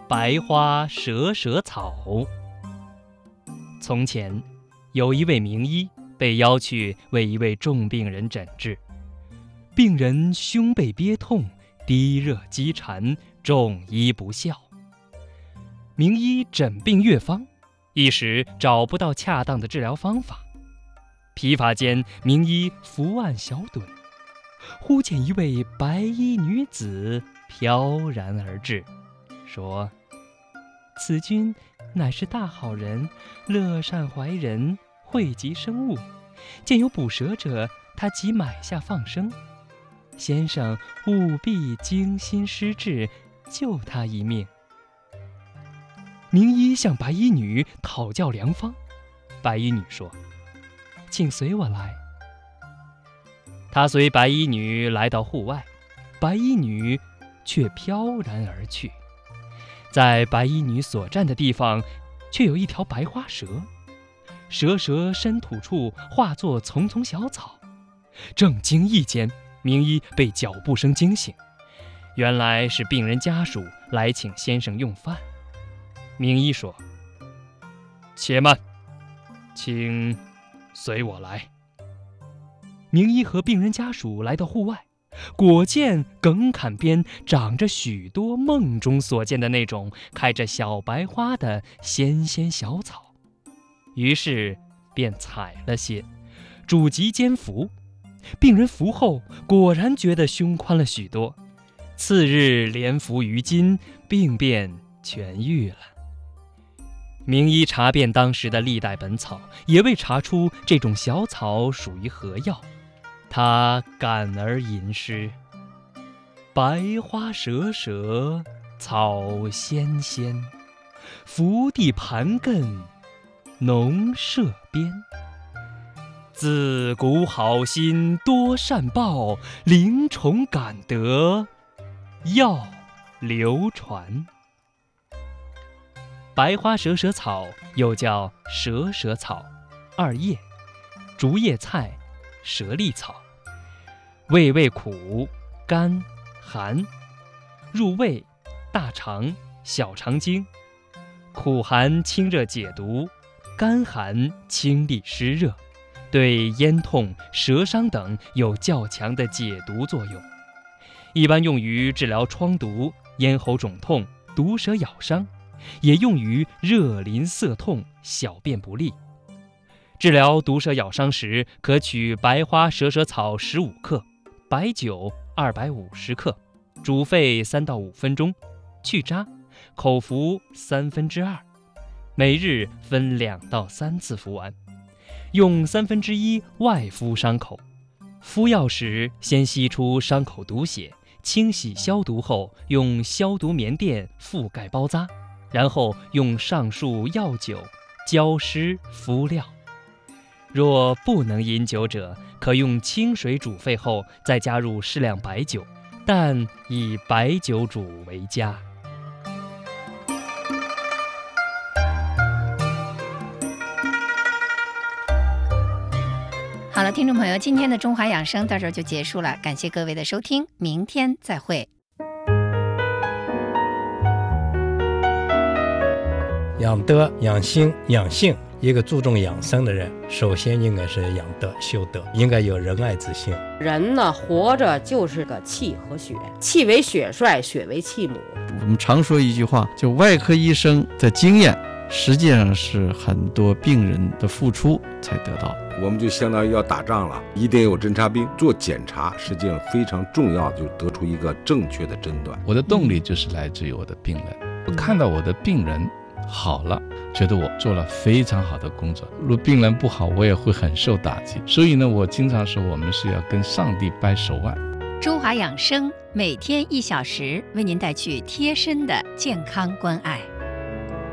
白花蛇舌草。从前，有一位名医被邀去为一位重病人诊治。病人胸背憋痛，低热积缠，重医不效。名医诊病阅方，一时找不到恰当的治疗方法。疲乏间，名医伏案小盹，忽见一位白衣女子飘然而至，说：“此君乃是大好人，乐善怀人，惠及生物。见有捕蛇者，他即买下放生。先生务必精心施治，救他一命。”名医向白衣女讨教良方。白衣女说：“请随我来。”他随白衣女来到户外，白衣女却飘然而去。在白衣女所站的地方，却有一条白花蛇，蛇舌伸吐处化作丛丛小草。正惊异间，名医被脚步声惊醒，原来是病人家属来请先生用饭。名医说：“且慢，请随我来。”名医和病人家属来到户外，果见梗坎边长着许多梦中所见的那种开着小白花的纤纤小草，于是便采了些，煮及煎服。病人服后果然觉得胸宽了许多，次日连服于今，病便痊愈了。名医查遍当时的历代本草，也未查出这种小草属于何药。他感而吟诗：“白花蛇蛇草纤纤，伏地盘亘农舍边。自古好心多善报，灵虫感得药流传。”白花蛇舌草又叫蛇舌草、二叶、竹叶菜、蛇利草，味苦、甘、寒，入胃、大肠、小肠经，苦寒清热解毒，甘寒清利湿热，对咽痛、舌伤等有较强的解毒作用。一般用于治疗疮毒、咽喉肿痛、毒蛇咬伤，也用于热淋涩痛、小便不利。治疗毒蛇咬伤时，可取白花蛇舌草15克，白酒250克，煮沸3到5分钟，去渣，口服2/3，每日分2到3次服完，用1/3外敷伤口。敷药时先吸出伤口毒血，清洗消毒后，用消毒棉垫覆盖包扎，然后用上述药酒浇湿敷料。若不能饮酒者，可用清水煮沸后再加入适量白酒，但以白酒煮为佳。 好了，听众朋友，今天的中华养生到这儿就结束了，感谢各位的收听，明天再会。 养德、养心、养性，一个注重养生的人，首先应该是养德修德，应该有仁爱之心。 人呢，活着就是个气和血，气为血帅，血为气母。 我们常说一句话，就外科医生的经验，实际上是很多病人的付出才得到。 我们就相当于要打仗了，一定有侦察兵做检查，实际上非常重要，就得出一个正确的诊断。 我的动力就是来自于我的病人，我看到我的病人好了，觉得我做了非常好的工作。如果病人不好，我也会很受打击。所以呢，我经常说，我们是要跟上帝掰手腕。 中华养生每天1小时，为您带去贴身的健康关爱。